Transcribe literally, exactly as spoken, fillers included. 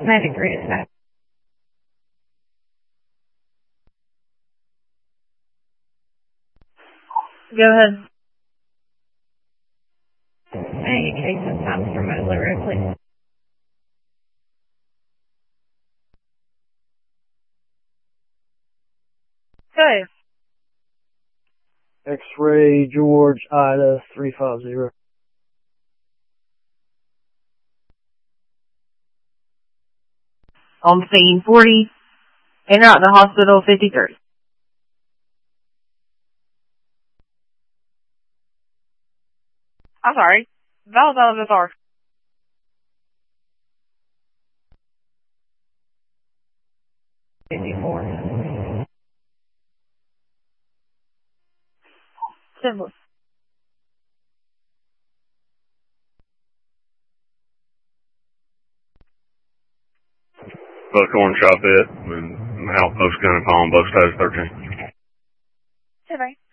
ninety degrees now. Go ahead. Hey, take some time from my liver, please. Okay. X-ray George Ida three five zero. On scene forty. En route to hospital fifty-three. I'm sorry. That was out of the car. fifty-four. Simple. Buckhorn shot it, and outpost gun call on both sides thirteen. Okay.